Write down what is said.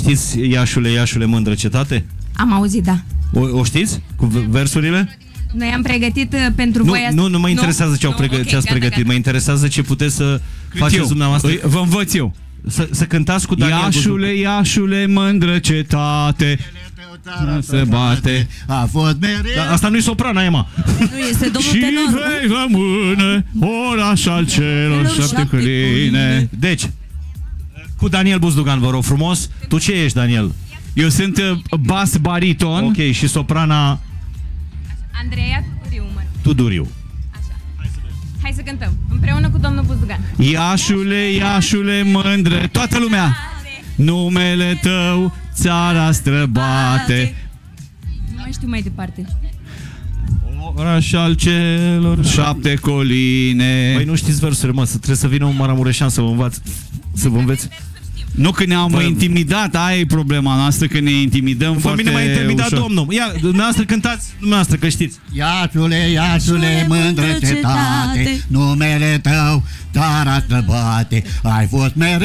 Știți Iașule, Iașule, mândră cetate? Am auzit, da. O știți? Cu versurile? Noi am pregătit pentru voi asta. Nu mă interesează ce ați pregătit. Mă interesează ce puteți să faceți dumneavoastră. Vă învăț eu. Să cântați cu Daniel Iașule, Iașule, mândră cetate, se bate. A fost mereu. Da, asta nu-i soprana, Ema. Nu este domnul Și tenor. vei rămâne oraș al celor 7 căline. Deci, cu Daniel Buzdugan, vă rog frumos. Tu ce ești, Daniel? Eu sunt bas bariton. Ok, și soprana Andreea Tuduriu, Tuduriu. Hai să cântăm împreună cu domnul Buzdugan. Iașule, Iașule, mândră, toată lumea. Numele tău țara străbate. Nu mai știu mai departe. Oraș al celor 7 coline. Băi, nu știți versuri, mă, trebuie să vină un Maramureșan să vă înveți. Nu, că ne-am intimidat, aia e problema noastră, că ne intimidăm Pe foarte mine m-a intimidat ușor. domnul. Ia, dumneavoastră cântați, dumneavoastră, că știți. Iașule, Iașule, mândră cetate, numele tău țara străbate. Ai fost mereu